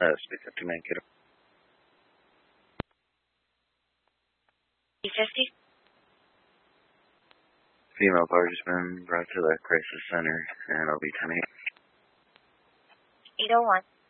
Speak up to man, kiddo. 50. Female car just been brought to the crisis center, and it'll be 10-8. 801.